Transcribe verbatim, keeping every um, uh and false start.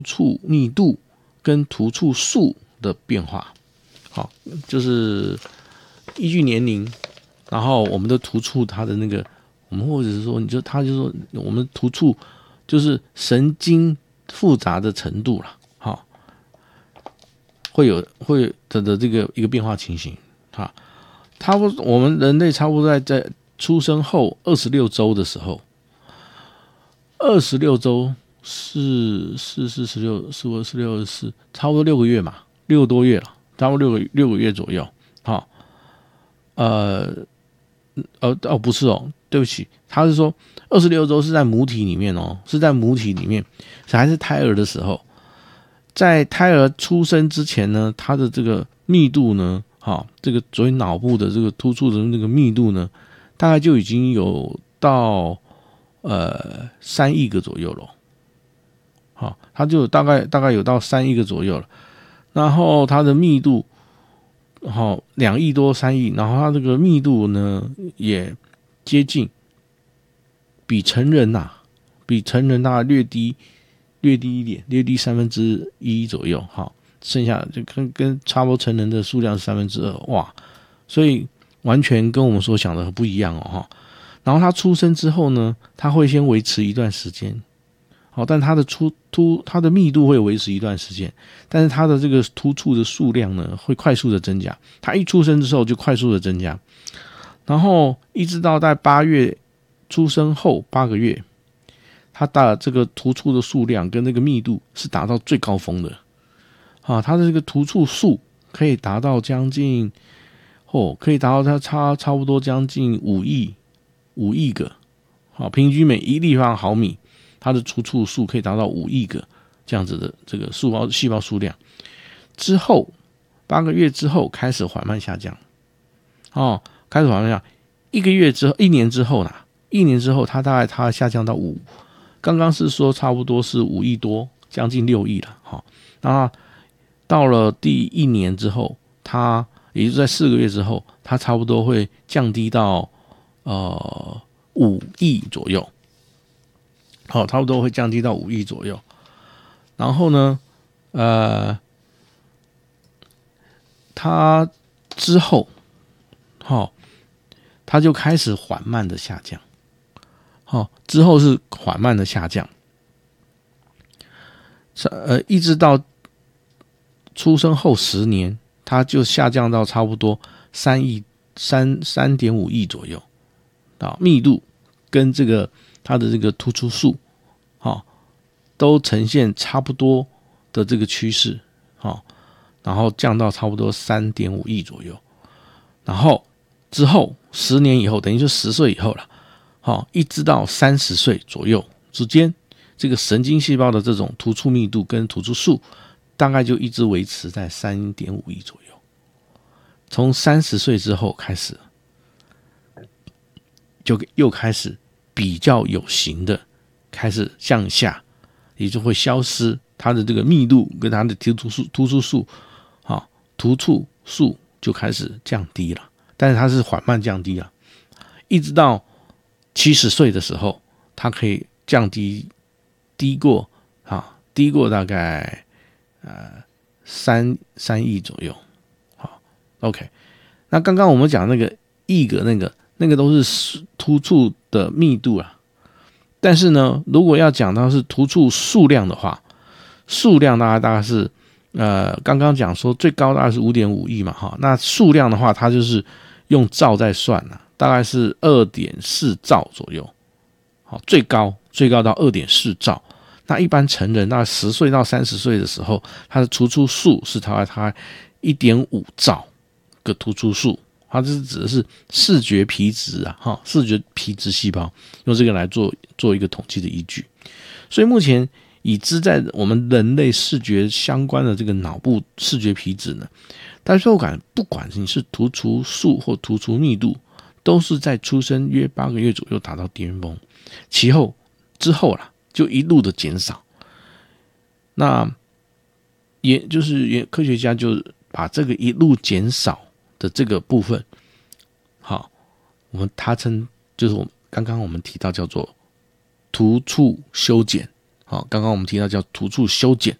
触密度跟突触数的变化。好，就是依据年龄，然后我们的突触它的那个，我们或者是说，你就他就说我们突触就是神经复杂的程度啦，好，会有会的的这个一个变化情形，哈，差不多我们人类差不多在在出生后二十六周的时候，二十六周是是四十六四五十六四，差不多六个月嘛，六个多月了，差不多六个六个月左右，好，呃呃哦不是哦，对不起，他是说二十六周是在母体里面哦，是在母体里面，还是胎儿的时候。在胎儿出生之前呢，它的这个密度呢，好，这个所谓脑部的这个突触的那个密度呢，大概就已经有到呃三亿个左右了，好，它就大概大概有到三亿个左右了。然后它的密度，好两亿多三亿，然后它这个密度呢也接近比成人呐、啊，比成人大概略低。略低一点，略低三分之一左右，好，剩下就跟跟差不多成人的数量是三分之二，哇，所以完全跟我们所想的不一样哦，哈。然后他出生之后呢，他会先维持一段时间，好，但他的出突它的密度会维持一段时间，但是它的这个突触的数量呢会快速的增加，他一出生之后就快速的增加，然后一直到在八月出生后八个月。它的这个突触的数量跟那个密度是达到最高峰的，啊，它的这个突触数可以达到将近，哦，可以达到它差差不多将近五亿五亿个，好，平均每一立方毫米，它的突触数可以达到五亿个这样子的这个细胞细胞数量。之后八个月之后开始缓慢下降，哦，开始缓慢下降，一个月之后，一年之后啦，一年之后它大概它下降到五。刚刚是说差不多是五亿多，将近六亿了，哈。那到了第一年之后，它也就是在四个月之后，它差不多会降低到呃五亿左右，好，差不多会降低到五亿左右。然后呢，呃，它之后，好，它就开始缓慢的下降。好，之后是缓慢的下降，呃，一直到出生后十年，它就下降到差不多三亿三三点五亿左右，啊，密度跟这个它的这个突出数，好，都呈现差不多的这个趋势，好，然后降到差不多三点五亿左右，然后之后十年以后，等于就十岁以后了。好，一直到三十岁左右之间，这个神经细胞的这种突触密度跟突触数，大概就一直维持在三点五亿左右。从三十岁之后开始，就又开始比较有形的开始向下，也就会消失它的这个密度跟它的突触数、突触数，好，突触数就开始降低了，但是它是缓慢降低了，一直到七十岁的时候，它可以降低低过啊，低过大概呃三三亿左右。好 ，OK。那刚刚我们讲那个亿个那个那个都是突触的密度啊，但是呢，如果要讲到是突触数量的话，数量大概大概是呃刚刚讲说最高大概是五点五亿嘛，哈，那数量的话，它就是用兆在算啊。大概是 二点四兆左右，好，最高最高到 二点四兆。那一般成人大概十岁到三十岁的时候，它的突触数是大概它 一点五兆个突触数，它这是指的是视觉皮质啊，哈，视觉皮质细胞，用这个来做做一个统计的依据。所以目前已知在我们人类视觉相关的这个脑部视觉皮质呢，代受感不管你是突触数或突触密度，都是在出生约八个月左右达到巅峰，其后之后啦，就一路的减少。那也就是也科学家就把这个一路减少的这个部分，好，我们他称就是我们刚刚我们提到叫做突触修剪， 好，刚刚我们提到叫突触修剪，